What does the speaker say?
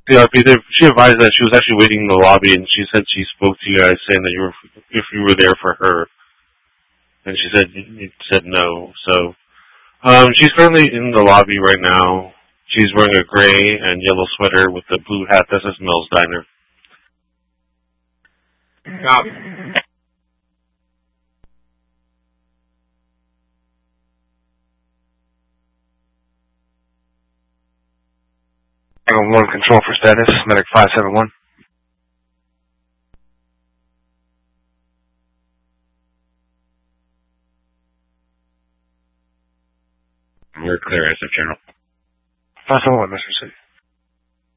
CRP. She advised that she was actually waiting in the lobby, and she said she spoke to you guys saying that if you were there for her, and she said you said no. So she's currently in the lobby right now. She's wearing a gray and yellow sweater with a blue hat. This is Mel's Diner. One control for status, medic 571. We're clear as of general. 571, Mr. C.